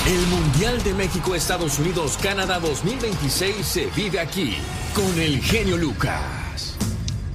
El Mundial de México, Estados Unidos, Canadá 2026 se vive aquí con el genio Lucas.